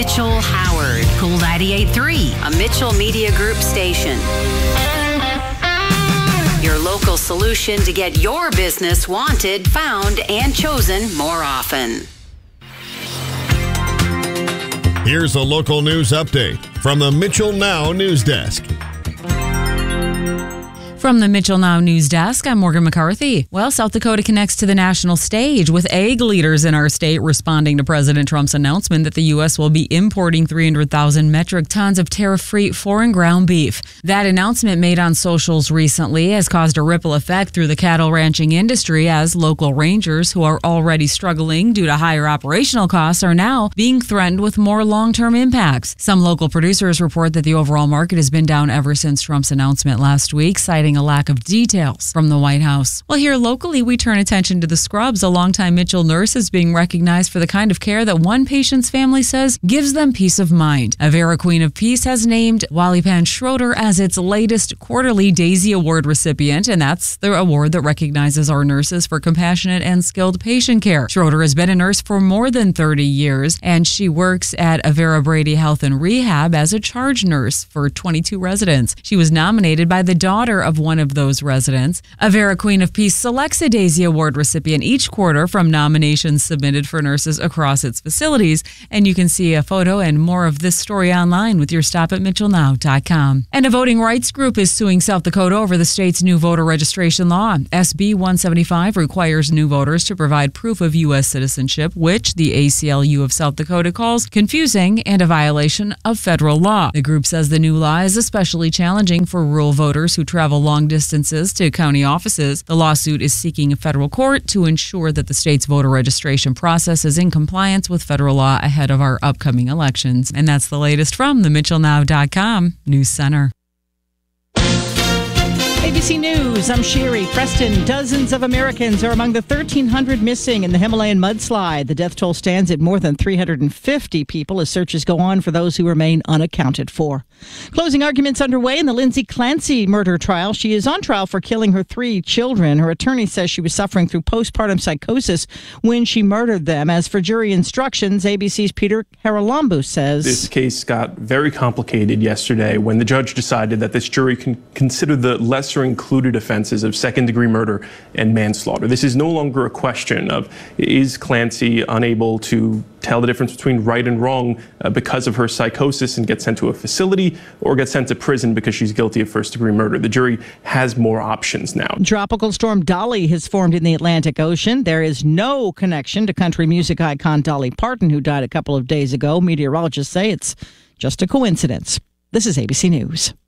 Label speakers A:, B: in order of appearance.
A: Mitchell Howard, Cool 98.3, a Mitchell Media Group station. Your local solution to get your business wanted, found, and chosen more often.
B: Here's a local news update from the Mitchell Now News Desk.
C: From the Mitchell Now News Desk, I'm Morgan McCarthy. Well, South Dakota connects to the national stage with ag leaders in our state responding to President Trump's announcement that the U.S. will be importing 300,000 metric tons of tariff-free foreign ground beef. That announcement made on socials recently has caused a ripple effect through the cattle ranching industry as local rangers who are already struggling due to higher operational costs are now being threatened with more long-term impacts. Some local producers report that the overall market has been down ever since Trump's announcement last week, citing a lack of details from the White House. Well, here locally, we turn attention to the Scrubs. A longtime Mitchell nurse is being recognized for the kind of care that one patient's family says gives them peace of mind. Avera Queen of Peace has named Wally Pan Schroeder as its latest quarterly Daisy Award recipient, and that's the award that recognizes our nurses for compassionate and skilled patient care. Schroeder has been a nurse for more than 30 years, and she works at Avera Brady Health and Rehab as a charge nurse for 22 residents. She was nominated by the daughter of one of those residents. Avera Queen of Peace selects a Daisy Award recipient each quarter from nominations submitted for nurses across its facilities, and you can see a photo and more of this story online with your stop at mitchellnow.com. And a voting rights group is suing South Dakota over the state's new voter registration law. SB 175 requires new voters to provide proof of U.S. citizenship, which the ACLU of South Dakota calls confusing and a violation of federal law. The group says the new law is especially challenging for rural voters who travel long distances to county offices. The lawsuit is seeking a federal court to ensure that the state's voter registration process is in compliance with federal law ahead of our upcoming elections. And that's the latest from the MitchellNow.com News Center.
D: ABC News, I'm Sherry. Preston, dozens of Americans are among the 1,300 missing in the Himalayan mudslide. The death toll stands at more than 350 people as searches go on for those who remain unaccounted for. Closing arguments underway in the Lindsay Clancy murder trial. She is on trial for killing her 3 children. Her attorney says she was suffering through postpartum psychosis when she murdered them. As for jury instructions, ABC's Peter Haralambou says
E: this case got very complicated yesterday when the judge decided that this jury can consider the lesser included offenses of second-degree murder and manslaughter. This is no longer a question of is Clancy unable to tell the difference between right and wrong because of her psychosis and get sent to a facility or get sent to prison because she's guilty of first-degree murder. The jury has more options now.
D: Tropical storm Dolly has formed in the Atlantic Ocean. There is no connection to country music icon Dolly Parton, who died a couple of days ago. Meteorologists say it's just a coincidence. This is ABC News.